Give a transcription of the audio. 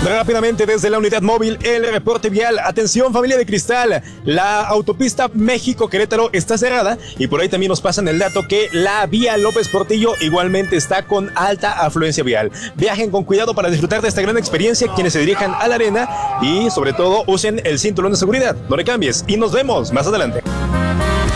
Rápidamente desde la unidad móvil, el reporte vial. Atención, familia de cristal, la autopista México-Querétaro está cerrada y por ahí también nos pasan el dato que la vía López Portillo igualmente está con alta afluencia vial. Viajen con cuidado para disfrutar de esta gran experiencia quienes se dirijan a la arena y sobre todo usen el cinturón de seguridad. No le cambies y nos vemos más adelante.